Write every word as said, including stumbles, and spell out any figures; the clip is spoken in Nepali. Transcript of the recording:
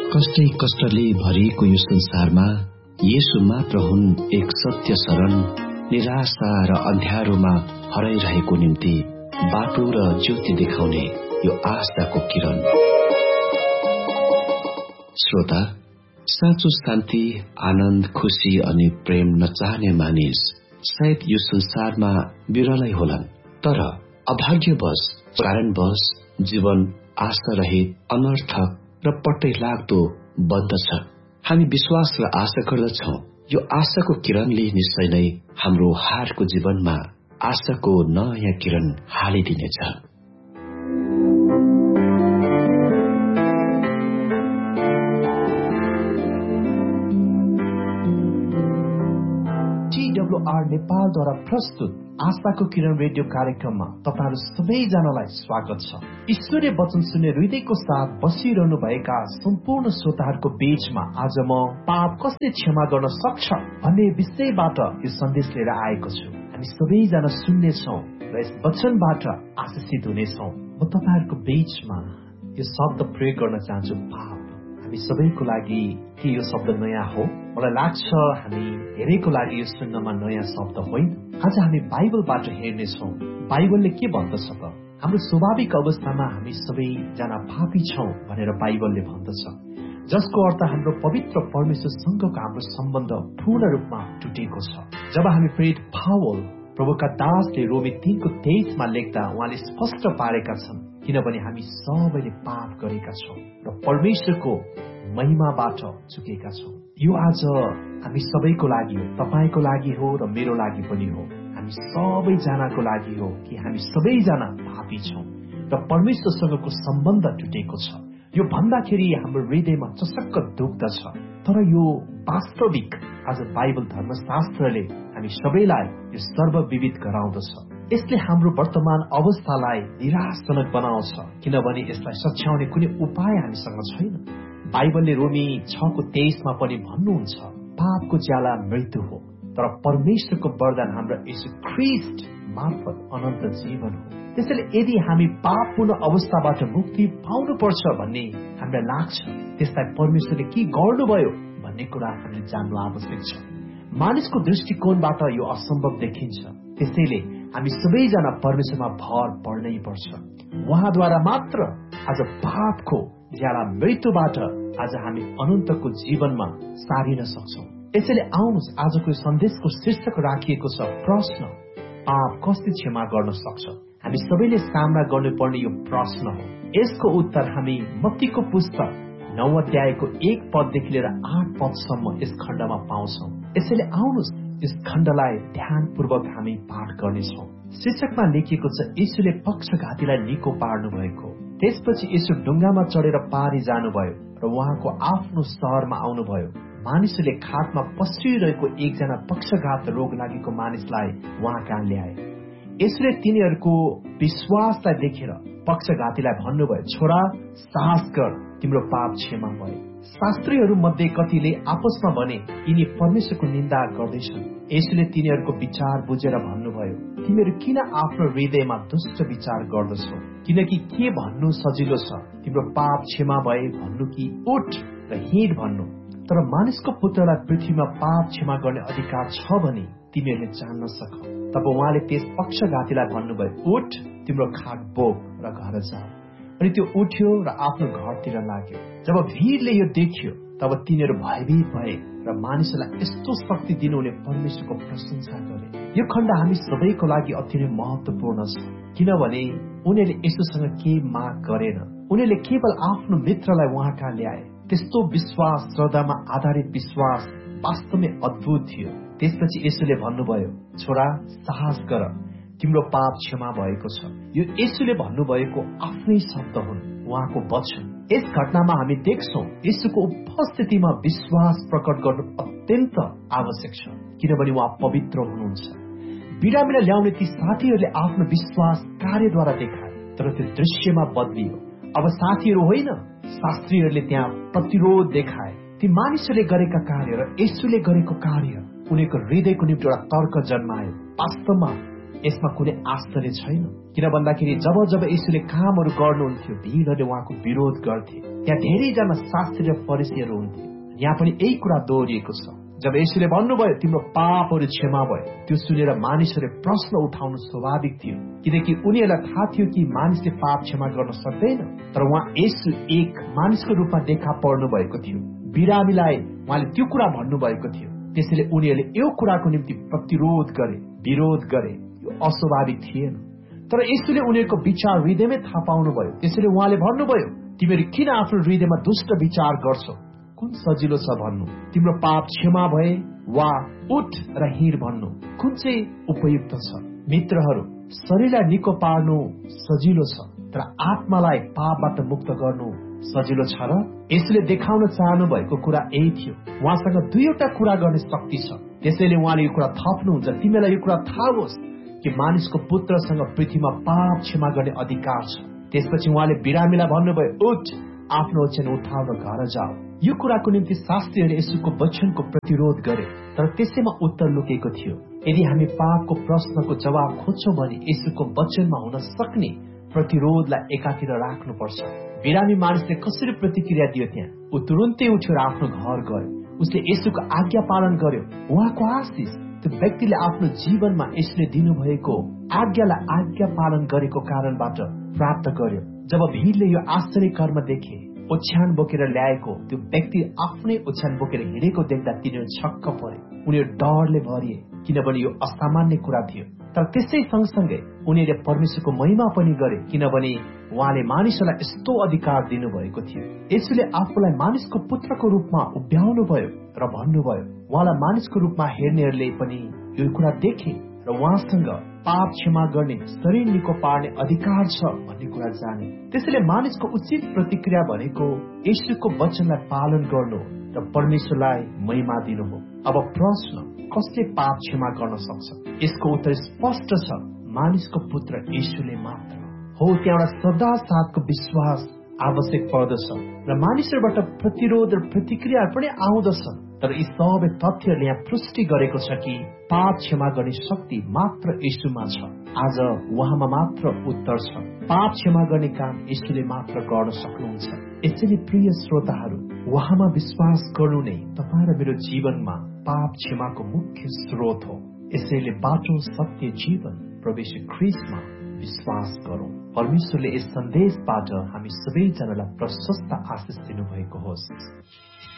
कष्टै कष्टले भरिएको यो संसारमा येशू मात्र हुन् एक सत्य शरण, निराशा र अँध्यारोमा हराइरहेको निम्ति बाटो र ज्योति देखाउने यो आशाको किरण। श्रोता, साँचो शान्ति, आनन्द, खुशी अनि प्रेम नचाहने मानिस सायद यो संसारमा बिरलै होलान्, तर अभाग्यवश कारणवश जीवन आशा रहित, अनर्थक र पट्टै लाग्दो बन्दछ। हामी विश्वास र आशा गर्दछौं यो आशाको किरणले निश्चय नै हाम्रो हारको जीवनमा आशाको नयाँ किरण हालिदिनेछ। टीडब्ल्यूआर नेपालद्वारा प्रस्तुत आशाको किरण रेडियो कार्यक्रममा तपाईहरु सबैजनालाई स्वागत छ। ईश्वरीय वचन सुन्ने हृदयको साथ बसिरहनु भएका सम्पूर्ण श्रोताहरूको बीचमा आज म पाप कसले क्षमा गर्न सक्छ भन्ने विषयबाट यो सन्देश लिएर आएको छु। हामी सबैजना सुन्नेछौं र यस वचनबाट आशिषित हुनेछौं। म तपाईहरुको बीचमा यो शब्द प्रयोग गर्न चाहन्छु, पाप। हामी सबैको लागि के यो शब्द नयाँ हो? मलाई लाग्छ हामी धेरैको लागि यो सुन्नमा नयाँ शब्द होइन। आज हामी बाइबलबाट हेर्नेछौँ बाइबलले के भन्दछ त। हाम्रो स्वाभाविक अवस्थामा हामी सबैजना पापी छौं भनेर बाइबलले भन्दछ, जसको अर्थ हाम्रो पवित्र परमेश्वरसँगको हाम्रो सम्बन्ध पूर्ण रूपमा टुटेको छ। जब हामी प्रेरित पावल प्रभुका दासले रोमी तीनको तेइसमा लेख्दा उहाँले स्पष्ट पारेका छन्, किनभने हामी सबैले पाप गरेका छौं र परमेश्वरको महिमाबाट चुकेका छौं। यो आज हामी सबैको लागि हो, तपाईको लागि हो र मेरो लागि पनि हो। हामी सबैजनाको लागि हो कि हामी सबैजना पापी छौं र परमेश्वरसँगको सम्बन्ध टुटेको छ। यो भन्दाखेरि हाम्रो हृदयमा चसक्क दुख्दछ, तर यो वास्तविक आज बाइबल धर्मशास्त्रले हामी सबैलाई यो सर्वविदित गराउँदछ। यसले हाम्रो वर्तमान अवस्थालाई निराशजनक बनाउँछ, किनभने यसलाई सच्याउने कुनै उपाय हामीसँग छैन। बाइबलले रोमी छको तेइसमा पनि भन्नुहुन्छ, पापको ज्याला मृत्यु हो, तर परमेश्वरको वरदान हाम्रो यीशु ख्रीष्ट मार्फत अनन्त जीवन हो। त्यसैले यदि हामी पापपूर्ण अवस्थाबाट मुक्ति पाउनु पर्छ भन्ने हामीलाई लाग्छ, त्यसलाई परमेश्वरले के गर्नुभयो भन्ने कुरा हामीले जान्नु आवश्यक छ। मानिसको दृष्टिकोणबाट यो असम्भव देखिन्छ, त्यसैले हामी सबैजना परमेश्वरमा भर पर्नै पर्छ। उहाँद्वारा मात्र आज पापको ज्याला मृत्युबाट आज हामी अनन्तको जीवनमा सारिन सक्छौं। यसैले आउनुहोस्, आजको सन्देशको शीर्षक राखिएको छ प्रश्न, पाप कसले क्षमा गर्न सक्छ? हामी सबैले सामना गर्नुपर्ने यो प्रश्न हो। यसको उत्तर हामी मत्तीको पुस्तक नौ अध्यायको एक पददेखि लिएर आठ पदसम्म यस खण्डमा पाउँछौं। यसैले आउनुहोस्, यस खण्डलाई ध्यानपूर्वक हामी पाठ गर्नेछौँ। शीर्षकमा लेखिएको छ, यीशुले पक्षघातीलाई निको पार्नु भएको। त्यसपछि यीशु ढुङ्गामा चढेर पारी जानुभयो र उहाँको आफ्नो शहरमा आउनुभयो। मानिसहरूले खाटमा पसिरहेको एकजना पक्षघात रोग लागेको मानिसलाई उहाँ कहाँ ल्याए। यसले तिनीहरूको विश्वासलाई देखेर पक्षघातीलाई भन्नुभयो, छोरा, साहस गर, तिम्रो पाप क्षमा भए। शास्त्रीहरू मध्ये कतिले आपसमा भने, यिनी परमेश्वरको निन्दा गर्दैछन्। यसले तिनीहरूको विचार बुझेर भन्नुभयो, तिमीहरू किन आफ्नो हृदयमा दुष्ट विचार गर्दछौ? किनकि के भन्नु सजिलो छ, तिम्रो पाप क्षमा भए भन्नु कि उठ र हिँड भन्नु? तर मानिसको पुत्रलाई पृथ्वीमा पाप क्षमा गर्ने अधिकार छ भने तिमीहरूले जान्न सक। तब उहाँले त्यस पक्षघातीलाई भन्नुभयो, उठ, तिम्रो खाट बोक र घर जा। अनि त्यो उठ्यो र आफ्नो घरतिर लाग्यो। जब भीड़ले यो देख्यो तब तिनीहरू भयभीत भए र मानिसहरूलाई यस्तो शक्ति दिनुहुने परमेश्वरको प्रशंसा गरे। यो खण्ड हामी सबैको लागि अति नै महत्वपूर्ण छ, किनभने उनीहरूले यसोसँग केही माग गरेन। उनीहरूले केवल आफ्नो मित्रलाई उहाँ कहाँ ल्याए। त्यस्तो विश्वास, श्रद्धामा आधारित विश्वास वास्तवमै अद्भुत थियो। त्यसपछि यसुले भन्नुभयो, छोरा, साहस गर, तिम्रो पाप क्षमा भएको छ। यो यसुले भन्नुभएको आफ्नै शब्द हुन्, उहाँको वचन। यस घटनामा हामी देख्छौं यसुको उपस्थितिमा विश्वास प्रकट गर्नु अत्यन्त आवश्यक छ, किनभने उहाँ पवित्र हुनुहुन्छ। बिरामीलाई ल्याउने ती साथीहरूले आफ्नो विश्वास कार्यद्वारा देखाए, तर त्यो दृश्यमा बदलियो। अब साथीहरू होइन, शास्त्रीहरूले त्यहाँ प्रतिरोध देखाए। ती मानिसहरूले गरेका कार्य र यसुले गरेको कार्य उनीहरूको हृदयको निम्ति एउटा तर्क जन्मायो। वास्तवमा यसमा कुनै आश्चर्य छैन। किन भन्दाखेरि जब जब यसुले कामहरू गर्नुहुन्थ्यो भिडहरूले उहाँको विरोध गर्थे। त्यहाँ धेरैजना शास्त्री र फरिसीहरू हुन्थे। यहाँ पनि यही कुरा दोहोरिएको छ। जब यसुले भन्नुभयो तिम्रो पापहरू क्षमा भयो, त्यो सुनेर मानिसहरूले प्रश्न उठाउनु स्वाभाविक थियो, किनकि उनीहरूलाई थाहा थियो कि मानिसले पाप क्षमा गर्न सक्दैन। तर उहाँ यसु एक मानिसको रूपमा देखा पर्नु भएको थियो। बिरामीलाई उहाँले त्यो कुरा भन्नुभएको थियो। त्यसैले उनीहरूले यो कुराको निम्ति प्रतिरोध गरे, विरोध गरे। यो अस्वाभाविक थिएन। तर यसुले उनीहरूको विचार हृदयमै थाहा पाउनुभयो। त्यसैले उहाँले भन्नुभयो तिमीहरू किन आफ्नो हृदयमा दुष्ट विचार गर्छौ? कुन सजिलो छ भन्नु, तिम्रो पाप क्षमा भए, वा उठ र हिँड भन्नु, कुन चाहिँ उपयुक्त छ? मित्रहरू, शरीरलाई निको पार्नु सजिलो छ, तर आत्मालाई पापबाट मुक्त गर्नु सजिलो छ र? यसले देखाउन चाहनु भएको कुरा यही थियो। उहाँसँग दुईवटा कुरा गर्ने शक्ति छ। त्यसैले उहाँले यो कुरा थप्नुहुन्छ, तिमीलाई यो कुरा थाहा होस् कि मानिसको पुत्रसँग पृथ्वीमा पाप क्षमा गर्ने अधिकार छ। त्यसपछि उहाँले बिरामीलाई भन्नुभयो उठ, आफ्नो ओछ्यान उठाउ र घर जाऊ। यो कुराको निम्ति शास्त्रीहरूले यसुको वचनको प्रतिरोध गरे, तर त्यसैमा उत्तर लुकेको थियो। यदि हामी पापको प्रश्नको जवाब खोज्छौँ भने यसुको वचनमा हुन सक्ने प्रतिरोधलाई एकातिर राख्नुपर्छ। बिरामी मानिसले कसरी प्रतिक्रिया दियो? त्यहाँ ऊ तुरुन्तै उठ्यो र आफ्नो घर गयो। उसले यसुको आज्ञा पालन गर्यो। उहाँको आशिष त्यो व्यक्तिले आफ्नो जीवनमा यसले दिनुभएको आज्ञालाई आज्ञा पालन गरेको कारणबाट प्राप्त गर्यो। जब भिडले यो आश्चर्य कर्म देखे, ओछ्यान बोकेर ल्याएको त्यो व्यक्ति आफ्नै ओछ्यान बोकेर हिँडेको देख्दा तिनीहरू छक्क परे। उनीहरू डरले भरिए, किनभने यो असामान्य कुरा थियो। तर त्यसै सँगसँगै उनीहरूले परमेश्वरको महिमा पनि गरे, किनभने उहाँले मानिसहरूलाई यस्तो अधिकार दिनुभएको थियो। यसुले आफूलाई मानिसको पुत्रको रूपमा उभ्याउनु भयो र भन्नुभयो उहाँलाई मानिसको रूपमा हेर्नेहरूले पनि यो कुरा देखे र उहाँसँग पाप क्षमा गर्ने, शरीर निको पार्ने अधिकार छ भन्ने कुरा जाने। त्यसैले मानिसको उचित प्रतिक्रिया भनेको यसुको वचनलाई पालन गर्नु र परमेश्वरलाई महिमा दिनु हो। अब प्रश्न, कसले पाप क्षमा गर्न सक्छ? यसको उत्तर स्पष्ट छ, मानिसको पुत्र यसुले मात्र हो। त्यहाँबाट सदा साथको विश्वास आवश्यक पर्दछ र मानिसहरूबाट प्रतिरोध र प्रतिक्रिया पनि आउँदछ। तर यी सबै तथ्यहरूले यहाँ पुष्टि गरेको छ कि पाप क्षमा गर्ने शक्ति मात्र यसुमा छ। आज उहाँमा मात्र उत्तर छ। पाप क्षमा गर्ने काम यसुले मात्र गर्न सक्नुहुन्छ। यसैले प्रिय श्रोताहरू, उहाँमा विश्वास गर्नु नै तपाईँ र मेरो जीवनमा पाप क्षमाको मुख्य स्रोत हो। यसैले बाटो, सत्य, जीवन प्रभु ख्रीष्टमा विश्वास गरौँ। परमेश्वरले यस सन्देशबाट हामी सबैजनालाई प्रशस्त आशिष दिनुभएको होस्।